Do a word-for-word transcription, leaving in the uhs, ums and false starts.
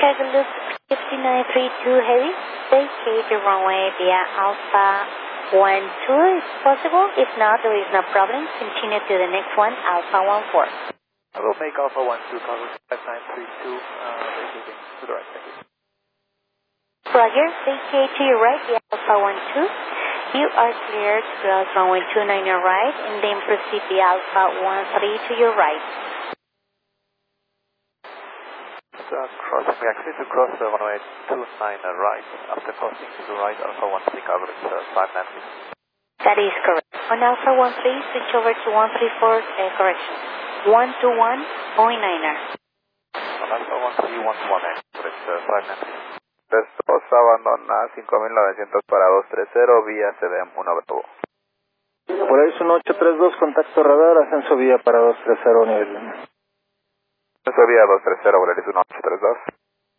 Chicago Loop fifty-nine three two Heavy, vacate the runway via Alpha one two if possible. If not, there is no problem. Continue to the next one, Alpha one four. I will make Alpha one two, cover five nine three two, uh, vacating to the right, thank you. Roger, vacate to your right via Alpha one two. You are cleared to cross runway two nine right, and then proceed via Alpha one three to your right. Uh, crossing, we actually to cross uh, runway two nine right. After crossing to the right, Alpha one three coverage uh, five nine three. That is correct. On Alpha one three, switch over to one three four, uh, correction. one two one point nine er. On Alpha one three one one nine, coverage uh, five nine three. Destos abandona cinco mil novecientos para dos tres cero vía C D M uno Bravo. Por ahí son ocho tres dos, contacto radar, ascenso vía para dos tres cero nivel. Ascenso vía dos tres cero, Volaris uno ocho tres.